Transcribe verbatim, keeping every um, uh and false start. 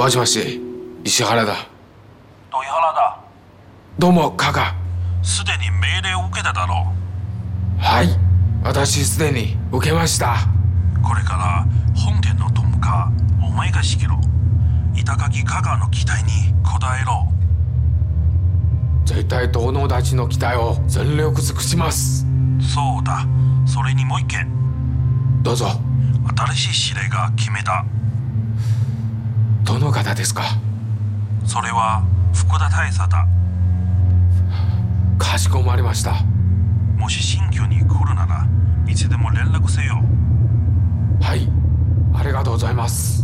もしもし、石原だ。 土井原だ。 どうも、カカ。 すでに命令を受けただろう。はい、私すでに受けました。 これから本件のトムカお前が仕切ろう。板垣カカの期待に応えろ。 絶対東能たちの期待を全力尽くします。 そうだ。それにもう一件。 どうぞ。 新しい指令が決めた。 どの方ですか？ それは福田大佐だ。 かしこまりました。 もし新居に来るならいつでも連絡せよ。 はい、ありがとうございます。